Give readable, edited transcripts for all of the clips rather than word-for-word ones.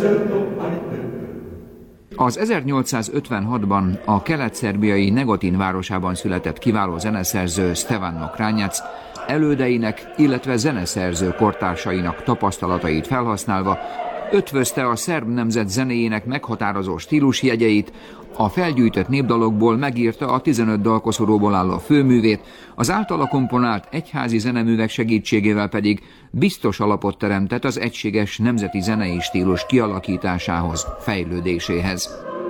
Az 1856-ban a kelet-szerbiai Negotin városában született kiváló zeneszerző Stevan Mokranjac elődeinek, illetve zeneszerző kortársainak tapasztalatait felhasználva ötvözte a szerb nemzet zenéjének meghatározó stílusjegyeit, a felgyűjtött népdalokból megírta a 15 dalkoszorúból álló főművét, az általa komponált egyházi zeneművek segítségével pedig biztos alapot teremtett az egységes nemzeti zenei stílus kialakításához, fejlődéséhez.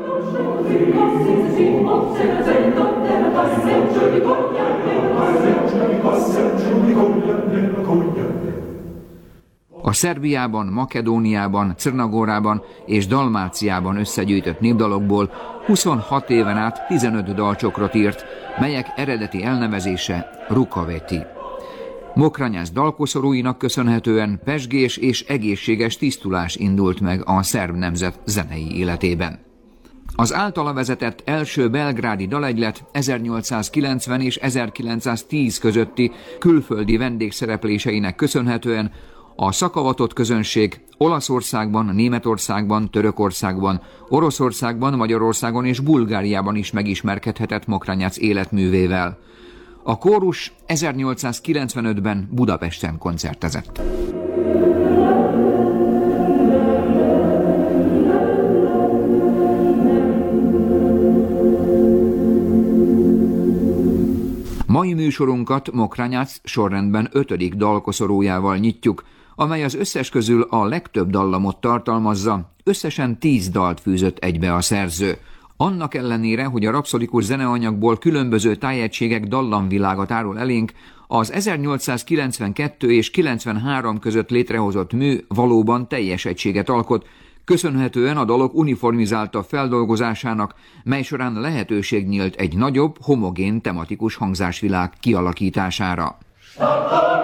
A Szerbiában, Makedóniában, Crnagorában és Dalmáciában összegyűjtött népdalokból 26 éven át 15 dalcsokrot írt, melyek eredeti elnevezése Rukaveti. Mokranjac dalkoszorúinak köszönhetően pezsgés és egészséges tisztulás indult meg a szerb nemzet zenei életében. Az általa vezetett első belgrádi dalegylet 1890 és 1910 közötti külföldi vendégszerepléseinek köszönhetően a szakavatott közönség Olaszországban, Németországban, Törökországban, Oroszországban, Magyarországon és Bulgáriában is megismerkedhetett Mokranjac életművével. A kórus 1895-ben Budapesten koncertezett. Mai műsorunkat Mokranjac sorrendben 5. dalkoszorújával nyitjuk, amely az összes közül a legtöbb dallamot tartalmazza, összesen 10 dalt fűzött egybe a szerző. Annak ellenére, hogy a rapszodikus zeneanyagból különböző tájegységek dallamvilágot árul elénk, az 1892 és 93 között létrehozott mű valóban teljes egységet alkot, köszönhetően a dalok uniformizáltabb feldolgozásának, mely során lehetőség nyílt egy nagyobb, homogén tematikus hangzásvilág kialakítására.